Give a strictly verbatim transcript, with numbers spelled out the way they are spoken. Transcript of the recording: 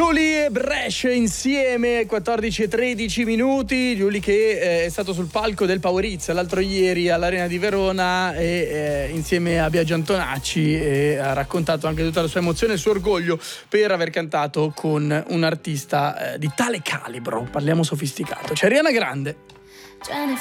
Giulie e Brescia insieme, quattordici e tredici minuti. Giulie che eh, è stato sul palco del Power Hits l'altro ieri all'Arena di Verona e eh, insieme a Biagio Antonacci e ha raccontato anche tutta la sua emozione e il suo orgoglio per aver cantato con un artista eh, di tale calibro, parliamo sofisticato. C'è Ariana Grande.